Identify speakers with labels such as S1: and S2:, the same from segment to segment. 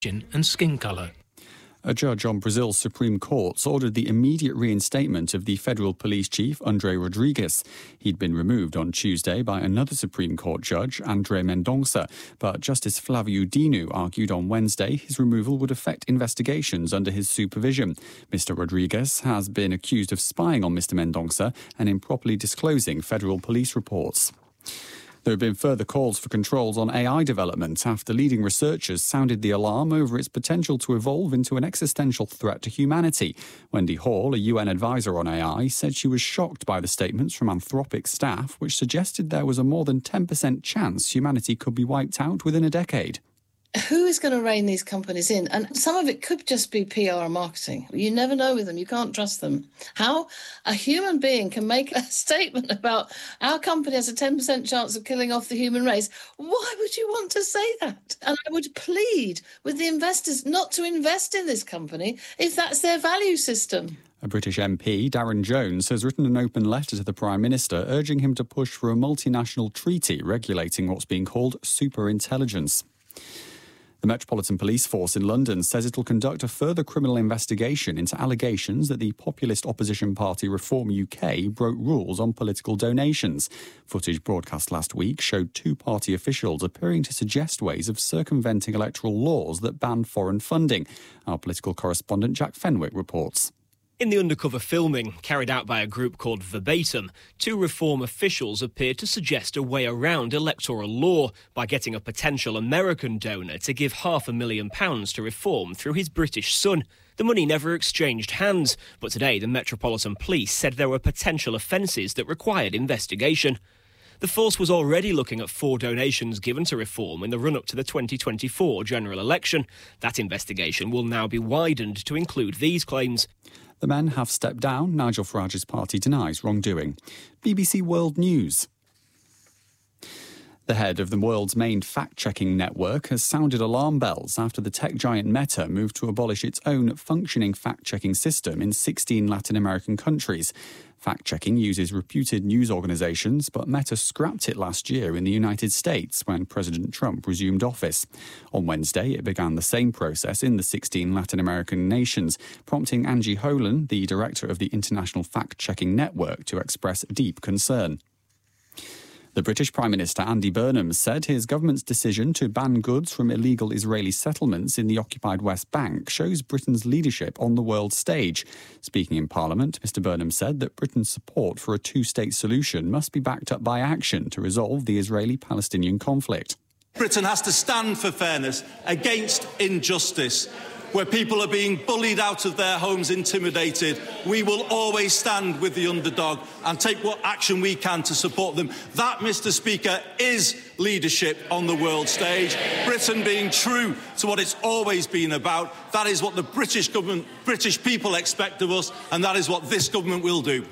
S1: and skin colour.
S2: A judge on Brazil's Supreme Court ordered the immediate reinstatement of the federal police chief, André Rodrigues. He'd been removed on Tuesday by another Supreme Court judge, André Mendonça, but Justice Flávio Dino argued on Wednesday his removal would affect investigations under his supervision. Mr. Rodrigues has been accused of spying on Mr. Mendonça and improperly disclosing federal police reports. There have been further calls for controls on AI development after leading researchers sounded the alarm over its potential to evolve into an existential threat to humanity. Wendy Hall, a UN advisor on AI, said she was shocked by the statements from Anthropic staff, which suggested there was a more than 10% chance humanity could be wiped out within a decade.
S3: Who is going to rein these companies in? And some of it could just be PR and marketing. You never know with them. You can't trust them. How a human being can make a statement about our company has a 10% chance of killing off the human race. Why would you want to say that? And I would plead with the investors not to invest in this company if that's their value system.
S2: A British MP, Darren Jones, has written an open letter to the Prime Minister urging him to push for a multinational treaty regulating what's being called superintelligence. The Metropolitan Police Force in London says it will conduct a further criminal investigation into allegations that the populist opposition party Reform UK broke rules on political donations. Footage broadcast last week showed two party officials appearing to suggest ways of circumventing electoral laws that ban foreign funding. Our political correspondent Jack Fenwick reports.
S4: In the undercover filming, carried out by a group called Verbatim, two Reform officials appeared to suggest a way around electoral law by getting a potential American donor to give £500,000 to Reform through his British son. The money never exchanged hands, but today the Metropolitan Police said there were potential offences that required investigation. The force was already looking at 4 donations given to Reform in the run-up to the 2024 general election. That investigation will now be widened to include these claims.
S2: The men have stepped down. Nigel Farage's party denies wrongdoing. BBC World News. The head of the world's main fact-checking network has sounded alarm bells after the tech giant Meta moved to abolish its own functioning fact-checking system in 16 Latin American countries. Fact-checking uses reputed news organisations, but Meta scrapped it last year in the United States when President Trump resumed office. On Wednesday, it began the same process in the 16 Latin American nations, prompting Angie Holan, the director of the International Fact-Checking Network, to express deep concern. The British Prime Minister Andy Burnham said his government's decision to ban goods from illegal Israeli settlements in the occupied West Bank shows Britain's leadership on the world stage. Speaking in Parliament, Mr Burnham said that Britain's support for a two-state solution must be backed up by action to resolve the Israeli-Palestinian conflict.
S5: Britain has to stand for fairness against injustice. Where people are being bullied out of their homes, intimidated, we will always stand with the underdog and take what action we can to support them. That, Mr Speaker, is leadership on the world stage. Britain being true to what it's always been about. That is what the British government, British people expect of us, and that is what this government will do.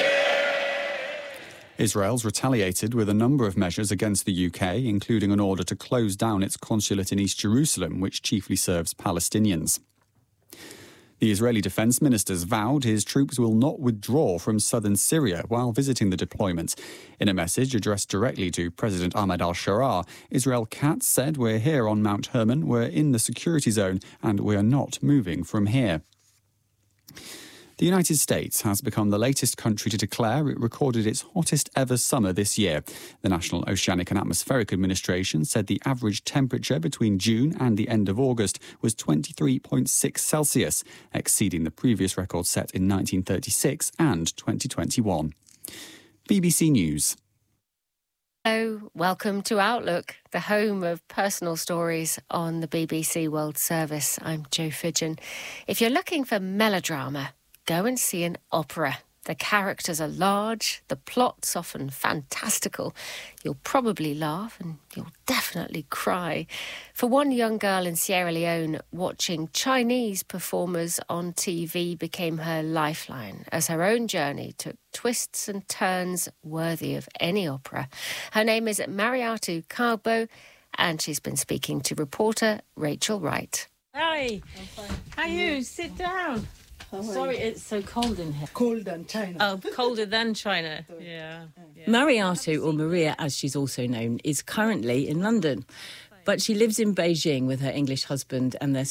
S2: Israel's retaliated with a number of measures against the UK, including an order to close down its consulate in East Jerusalem, which chiefly serves Palestinians. The Israeli defence minister's vowed his troops will not withdraw from southern Syria while visiting the deployment. In a message addressed directly to President Ahmed al-Sharaa, Israel Katz said, "We're here on Mount Hermon, we're in the security zone, and we're not moving from here." The United States has become the latest country to declare it recorded its hottest ever summer this year. The National Oceanic and Atmospheric Administration said the average temperature between June and the end of August was 23.6 Celsius, exceeding the previous record set in 1936 and 2021. BBC News.
S6: Hello, welcome to Outlook, the home of personal stories on the BBC World Service. I'm Jo Fidgen. If you're looking for melodrama, go and see an opera. The characters are large, the plot's often fantastical. You'll probably laugh and you'll definitely cry. For one young girl in Sierra Leone, watching Chinese performers on TV became her lifeline as her own journey took twists and turns worthy of any opera. Her name is Mariatu Carbo, and she's been speaking to reporter Rachel Wright.
S7: Hi, how are you? Sit down. Sorry, it's so cold in here.
S8: Colder than China.
S7: Oh, colder than China. Yeah.
S8: Mariatu, or Maria as she's also known, is currently in London.
S1: But she lives in Beijing with her English husband and their